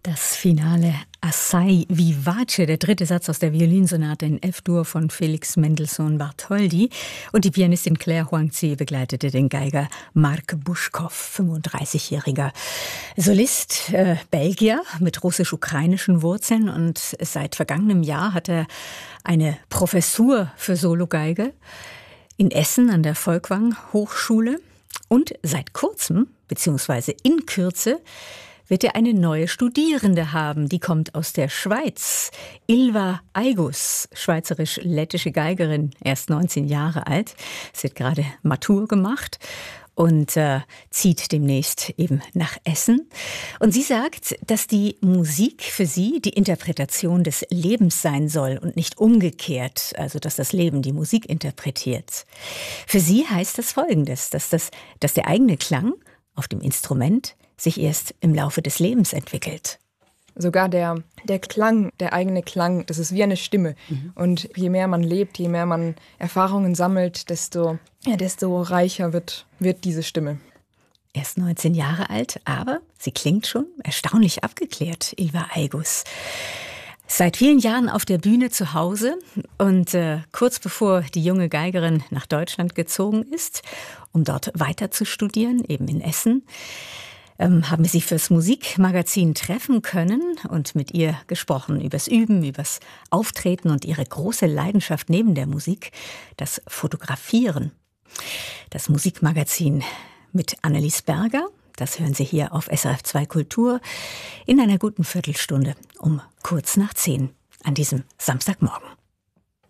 Das Finale Assai Vivace, der dritte Satz aus der Violinsonate in F-Dur von Felix Mendelssohn Bartholdy. Und die Pianistin Claire Hoang-Zhe begleitete den Geiger Marc Buschkow, 35-jähriger Solist, Belgier mit russisch-ukrainischen Wurzeln. Und seit vergangenem Jahr hat er eine Professur für Sologeige in Essen an der Folkwang Hochschule. Und seit kurzem, beziehungsweise in Kürze, wird er eine neue Studierende haben. Die kommt aus der Schweiz. Ylva Aigus, schweizerisch-lettische Geigerin, erst 19 Jahre alt. Sie hat gerade Matur gemacht und zieht demnächst eben nach Essen. Und sie sagt, dass die Musik für sie die Interpretation des Lebens sein soll und nicht umgekehrt, also dass das Leben die Musik interpretiert. Für sie heißt das Folgendes, dass der eigene Klang auf dem Instrument sich erst im Laufe des Lebens entwickelt. Sogar der Klang, der eigene Klang, das ist wie eine Stimme. Und je mehr man lebt, je mehr man Erfahrungen sammelt, desto reicher wird diese Stimme. Erst 19 Jahre alt, aber sie klingt schon erstaunlich abgeklärt, Ylva Aigus. Seit vielen Jahren auf der Bühne zu Hause und kurz bevor die junge Geigerin nach Deutschland gezogen ist, um dort weiter zu studieren, eben in Essen, haben wir sie fürs Musikmagazin treffen können und mit ihr gesprochen übers Üben, übers Auftreten und ihre große Leidenschaft neben der Musik, das Fotografieren. Das Musikmagazin mit Annelies Berger, das hören Sie hier auf SRF 2 Kultur in einer guten Viertelstunde um kurz nach 10 an diesem Samstagmorgen.